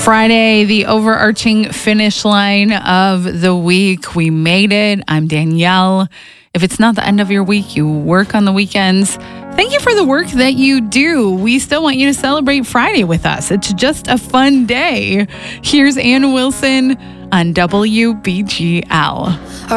Friday, the overarching finish line of the week. We made it. I'm Danielle. If it's not the end of your week, you work on the weekends. Thank you for the work that you do. We still want you to celebrate Friday with us. It's just a fun day. Here's Ann Wilson on WBGL.